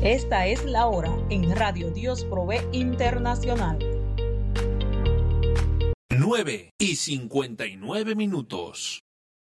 Esta es la hora en Radio Dios Provee Internacional. 9:59.